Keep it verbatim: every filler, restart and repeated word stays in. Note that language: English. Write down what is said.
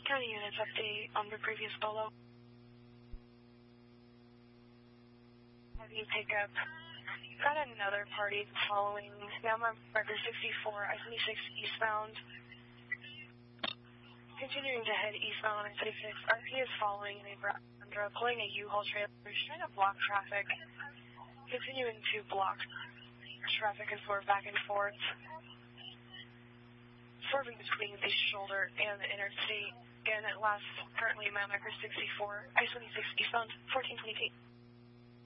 County units update on the previous bolo. Heavy pickup. Got another party following. Now my record sixty-four, I seventy-six eastbound. Continuing to head eastbound on seventy-six. R P is following a Brandra, pulling a U-Haul trailer, trying to block traffic. Continuing to block traffic and swerve back and forth. Swerving between the shoulder and the interstate. And at last, currently, my record sixty-four, I seventy-six eastbound, fourteen twenty-eight.